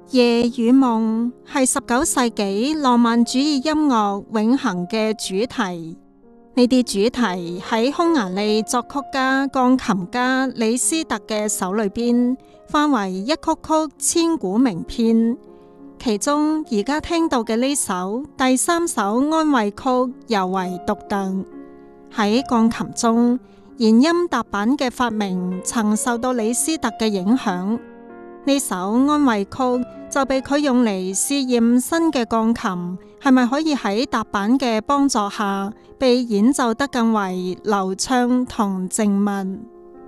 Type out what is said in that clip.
夜與夢係19世紀浪漫主義音樂永恆嘅主題。呢啲主題喺匈牙利作曲家、鋼琴家李斯特嘅手裏邊化為一曲曲千古名篇。其中而家聽到嘅呢首第3首安慰曲尤為獨特。喺鋼琴中，弦音踏板嘅發明曾受到李斯特嘅影響。呢首安慰曲就被佢用嚟試驗新嘅鋼琴係咪可以喺踏板嘅幫助下被演奏得更為流暢同靜謐。